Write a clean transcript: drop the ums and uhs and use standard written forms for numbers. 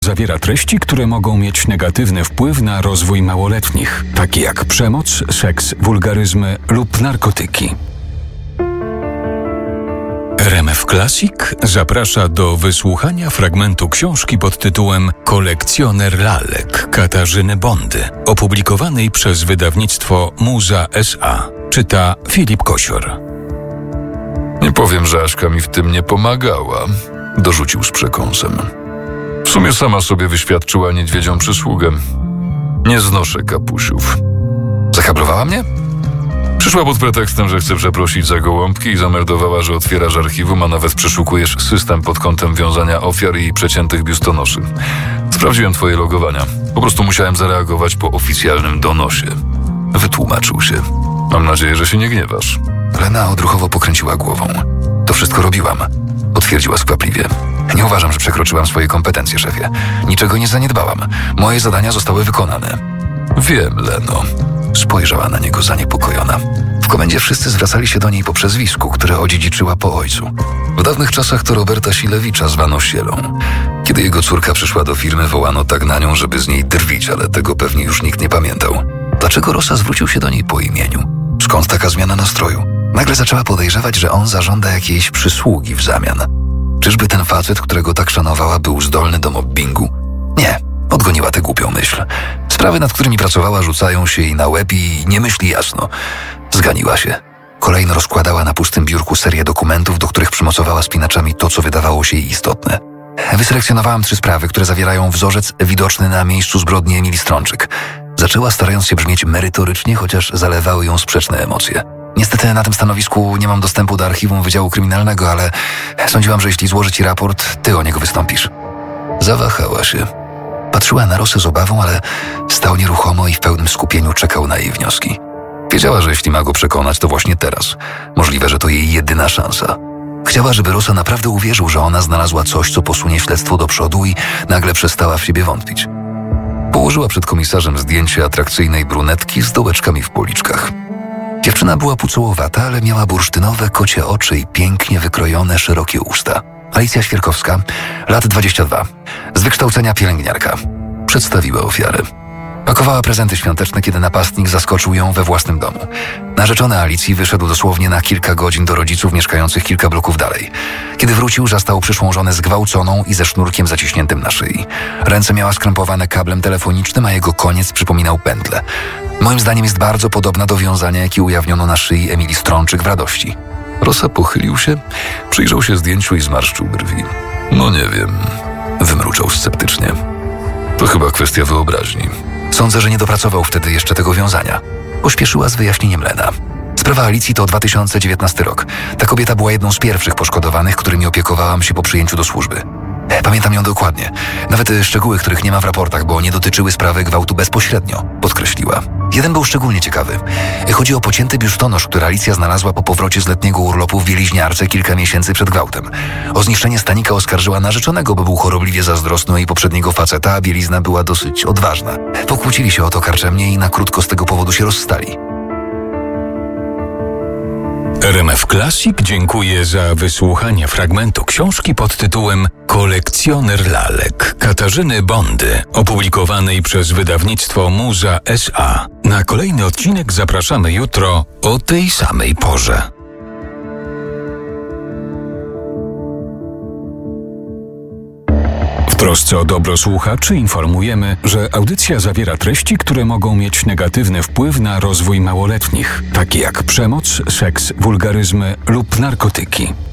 Zawiera treści, które mogą mieć negatywny wpływ na rozwój małoletnich, takie jak przemoc, seks, wulgaryzmy lub narkotyki. RMF Classic zaprasza do wysłuchania fragmentu książki pod tytułem Kolekcjoner lalek Katarzyny Bondy, opublikowanej przez wydawnictwo Muza S.A. Czyta Filip Kosior. Nie powiem, że Aśka mi w tym nie pomagała, dorzucił z przekąsem. W sumie sama sobie wyświadczyła niedźwiedzią przysługę. Nie znoszę kapusiów. Zakablowała mnie? Przyszła pod pretekstem, że chce przeprosić za gołąbki i zameldowała, że otwierasz archiwum, a nawet przeszukujesz system pod kątem wiązania ofiar i przeciętych biustonoszy. Sprawdziłem twoje logowania. Po prostu musiałem zareagować po oficjalnym donosie. Wytłumaczył się. Mam nadzieję, że się nie gniewasz. Lena odruchowo pokręciła głową. To wszystko robiłam, potwierdziła skwapliwie. Nie uważam, że przekroczyłam swoje kompetencje, szefie. Niczego nie zaniedbałam. Moje zadania zostały wykonane. Wiem, Leno. Spojrzała na niego zaniepokojona. W komendzie wszyscy zwracali się do niej po przezwisku, które odziedziczyła po ojcu. W dawnych czasach to Roberta Silewicza zwano Sielą. Kiedy jego córka przyszła do firmy, wołano tak na nią, żeby z niej drwić, ale tego pewnie już nikt nie pamiętał. Dlaczego Rosa zwrócił się do niej po imieniu? Skąd taka zmiana nastroju? Nagle zaczęła podejrzewać, że on zażąda jakiejś przysługi w zamian. Czyżby ten facet, którego tak szanowała, był zdolny do mobbingu? Nie, odgoniła tę głupią myśl. Sprawy, nad którymi pracowała, rzucają się jej na łeb i nie myśli jasno. Zganiła się. Kolejno rozkładała na pustym biurku serię dokumentów, do których przymocowała spinaczami to, co wydawało się jej istotne. Wyselekcjonowałam 3 sprawy, które zawierają wzorzec widoczny na miejscu zbrodni Emilii Strączyk. Zaczęła, starając się brzmieć merytorycznie, chociaż zalewały ją sprzeczne emocje. Niestety na tym stanowisku nie mam dostępu do archiwum Wydziału Kryminalnego, ale sądziłam, że jeśli złożę ci raport, ty o niego wystąpisz. Zawahała się. Patrzyła na Rosę z obawą, ale stał nieruchomo i w pełnym skupieniu czekał na jej wnioski. Wiedziała, że jeśli ma go przekonać, to właśnie teraz. Możliwe, że to jej jedyna szansa. Chciała, żeby Rosa naprawdę uwierzył, że ona znalazła coś, co posunie śledztwo do przodu i nagle przestała w siebie wątpić. Położyła przed komisarzem zdjęcie atrakcyjnej brunetki z dołeczkami w policzkach. Dziewczyna była pucołowata, ale miała bursztynowe, kocie oczy i pięknie wykrojone, szerokie usta. Alicja Świerkowska, lat 22, z wykształcenia pielęgniarka. Przedstawiła ofiarę. Pakowała prezenty świąteczne, kiedy napastnik zaskoczył ją we własnym domu. Narzeczony Alicji wyszedł dosłownie na kilka godzin do rodziców mieszkających kilka bloków dalej. Kiedy wrócił, zastał przyszłą żonę zgwałconą i ze sznurkiem zaciśniętym na szyi. Ręce miała skrępowane kablem telefonicznym, a jego koniec przypominał pętlę. Moim zdaniem jest bardzo podobna do wiązania, jakie ujawniono na szyi Emilii Strączyk w Radości. Rosa pochylił się, przyjrzał się zdjęciu i zmarszczył brwi. No nie wiem, Wymruczał sceptycznie. to chyba kwestia wyobraźni. Sądzę, że nie dopracował wtedy jeszcze tego wiązania. Pośpieszyła z wyjaśnieniem Lena. Sprawa Alicji to 2019 rok. Ta kobieta była jedną z pierwszych poszkodowanych, którymi opiekowałam się po przyjęciu do służby. Pamiętam ją dokładnie. Nawet szczegóły, których nie ma w raportach, bo nie dotyczyły sprawy gwałtu bezpośrednio, podkreśliła. Jeden był szczególnie ciekawy. Chodzi o pocięty biustonosz, który Alicja znalazła po powrocie z letniego urlopu w Wieliźniarce kilka miesięcy przed gwałtem. O zniszczenie stanika oskarżyła narzeczonego, bo był chorobliwie zazdrosny o jej poprzedniego faceta, a bielizna była dosyć odważna. Pokłócili się o to karczemnie i na krótko z tego powodu się rozstali. RMF Classic dziękuję za wysłuchanie fragmentu książki pod tytułem Kolekcjoner lalek Katarzyny Bondy, opublikowanej przez wydawnictwo Muza S.A. Na kolejny odcinek zapraszamy jutro o tej samej porze. W trosce o dobro słuchaczy informujemy, że audycja zawiera treści, które mogą mieć negatywny wpływ na rozwój małoletnich, takie jak przemoc, seks, wulgaryzmy lub narkotyki.